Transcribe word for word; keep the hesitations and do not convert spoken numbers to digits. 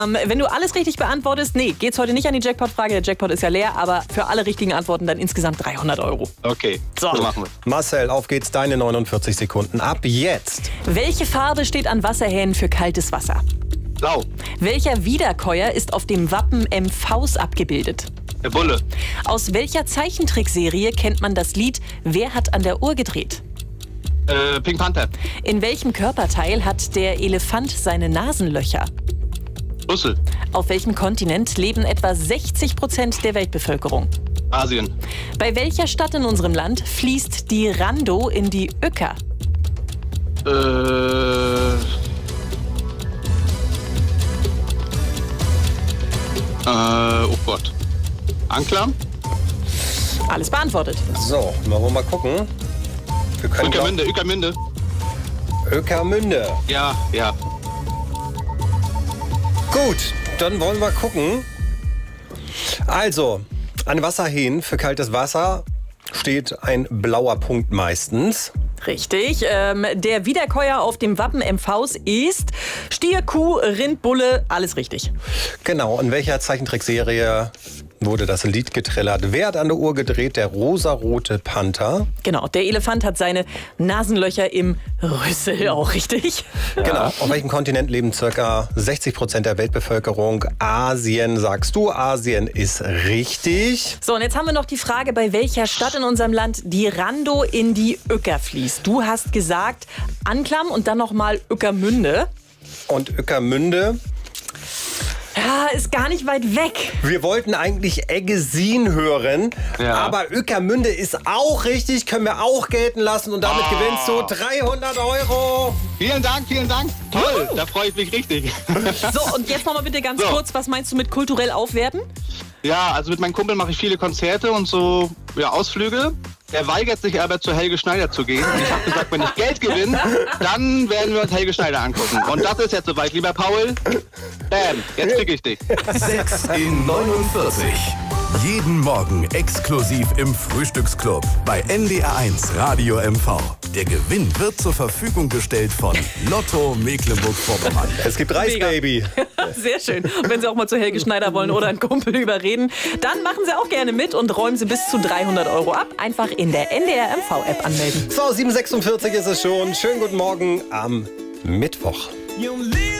Ähm, wenn du alles richtig beantwortest, nee, geht's heute nicht an die Jackpot-Frage. Der Jackpot ist ja leer, aber für alle richtigen Antworten dann insgesamt dreihundert Euro. Okay, so, so machen wir. Marcel, auf geht's, deine neunundvierzig Sekunden. Ab jetzt. Welche Farbe steht an Wasserhähnen für kaltes Wasser? Blau. Welcher Wiederkäuer ist auf dem Wappen M Vs abgebildet? Der Bulle. Aus welcher Zeichentrickserie kennt man das Lied Wer hat an der Uhr gedreht? Äh, Pink Panther. In welchem Körperteil hat der Elefant seine Nasenlöcher? Rüssel. Auf welchem Kontinent leben etwa sechzig Prozent der Weltbevölkerung? Asien. Bei welcher Stadt in unserem Land fließt die Rando in die Uecker? Äh... Äh, oh Gott. Anklam? Alles beantwortet. So, wollen wir mal gucken. Wir können Ueckermünde, Ueckermünde. Ueckermünde. Ja, ja. Gut, dann wollen wir gucken. Also, an Wasserhähnen für kaltes Wasser steht ein blauer Punkt meistens. Richtig. Ähm, der Wiederkäuer auf dem Wappen M Vs ist Stier, Kuh, Rind, Bulle. Alles richtig. Genau. In welcher Zeichentrickserie wurde das Lied getrillert? Wer hat an der Uhr gedreht? Der rosarote Panther. Genau. Der Elefant hat seine Nasenlöcher im Rüssel. Auch richtig. Genau. Auf welchem Kontinent leben ca. sechzig Prozent der Weltbevölkerung? Asien, sagst du. Asien ist richtig. So, und jetzt haben wir noch die Frage, bei welcher Stadt in unserem Land die Rando in die Uecker fließt. Du hast gesagt Anklam und dann nochmal Ueckermünde. Und Ueckermünde? Ja, ist gar nicht weit weg. Wir wollten eigentlich Eggesin hören, ja. aber Ueckermünde ist auch richtig, können wir auch gelten lassen und damit oh. gewinnst du dreihundert Euro. Vielen Dank, vielen Dank. Toll, da freue ich mich richtig. So, und jetzt nochmal bitte ganz so. kurz, was meinst du mit kulturell aufwerten? Ja, also mit meinem Kumpel mache ich viele Konzerte und so ja, Ausflüge. Er weigert sich aber, zu Helge Schneider zu gehen. Und ich habe gesagt, wenn ich Geld gewinne, dann werden wir uns Helge Schneider angucken. Und das ist jetzt soweit, lieber Paul. Bam, jetzt krieg ich dich. sechs in neunundvierzig. Jeden Morgen exklusiv im Frühstücksclub bei N D R eins Radio M V. Der Gewinn wird zur Verfügung gestellt von Lotto Mecklenburg-Vorpommern. Es gibt Reis, Mega. Baby. Sehr schön. Und wenn Sie auch mal zu Helge Schneider wollen oder einen Kumpel überreden, dann machen Sie auch gerne mit und räumen Sie bis zu dreihundert Euro ab. Einfach in der N D R M V-App anmelden. So, sieben Uhr sechsundvierzig ist es schon. Schönen guten Morgen am Mittwoch.